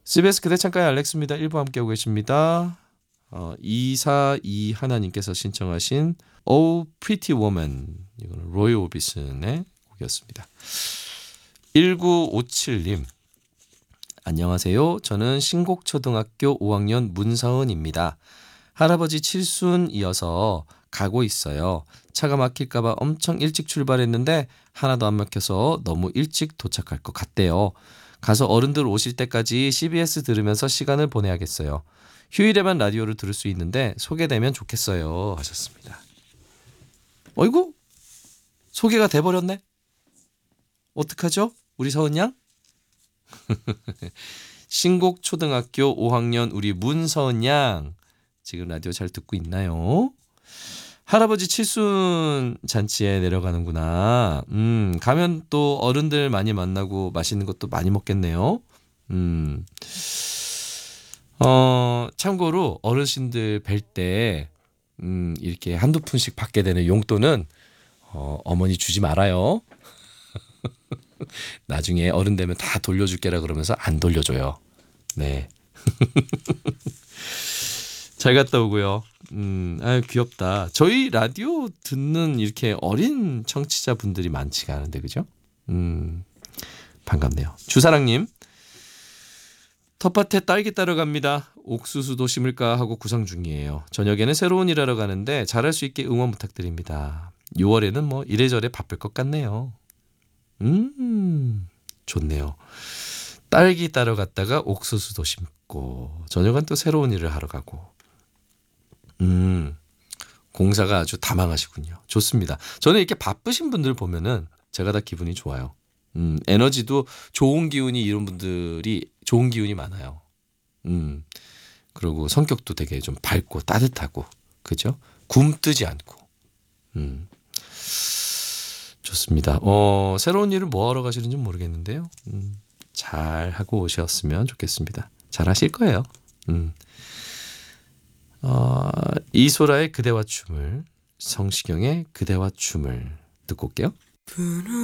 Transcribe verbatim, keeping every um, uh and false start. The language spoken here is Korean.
씨비에스 그대 창가의 알렉스입니다. 일 부 함께하고 계십니다. 어, 이사이 하나님께서 신청하신 Oh Pretty Woman, 이거는 로이 오비슨의 곡이었습니다. 일구오칠님 안녕하세요. 저는 신곡초등학교 오 학년 문서은입니다. 할아버지 칠순이어서 가고 있어요. 차가 막힐까봐 엄청 일찍 출발했는데 하나도 안 막혀서 너무 일찍 도착할 것 같대요. 가서 어른들 오실 때까지 씨비에스 들으면서 시간을 보내야겠어요. 휴일에만 라디오를 들을 수 있는데 소개되면 좋겠어요 하셨습니다. 어이구, 소개가 돼버렸네. 어떡하죠? 우리 서은 양? 신곡초등학교 오 학년 우리 문서은 양, 지금 라디오 잘 듣고 있나요? 할아버지 칠순 잔치에 내려가는구나. 음, 가면 또 어른들 많이 만나고 맛있는 것도 많이 먹겠네요. 음, 어, 참고로 어르신들 뵐 때, 음, 이렇게 한두 푼씩 받게 되는 용돈은, 어, 어머니 주지 말아요. 나중에 어른 되면 다 돌려줄게라 그러면서 안 돌려줘요. 네. 잘 갔다 오고요. 음, 아유, 귀엽다. 저희 라디오 듣는 이렇게 어린 청취자분들이 많지가 않은데, 그죠? 음, 반갑네요. 주사랑님, 텃밭에 딸기 따러 갑니다. 옥수수도 심을까 하고 구상 중이에요. 저녁에는 새로운 일 하러 가는데 잘할 수 있게 응원 부탁드립니다. 유월에는 뭐 이래저래 바쁠 것 같네요. 음, 좋네요. 딸기 따러 갔다가 옥수수도 심고 저녁은 또 새로운 일을 하러 가고. 음, 공사가 아주 다망하시군요. 좋습니다. 저는 이렇게 바쁘신 분들 보면은 제가 다 기분이 좋아요. 음, 에너지도 좋은 기운이 이런 분들이 좋은 기운이 많아요. 음, 그리고 성격도 되게 좀 밝고 따뜻하고, 그죠? 굼뜨지 않고. 음, 좋습니다. 어, 새로운 일을 뭐 하러 가시는지 모르겠는데요. 음, 잘 하고 오셨으면 좋겠습니다. 잘 하실 거예요. 음. 어, 이소라의 그대와 춤을, 성시경의 그대와 춤을 듣고 올게요.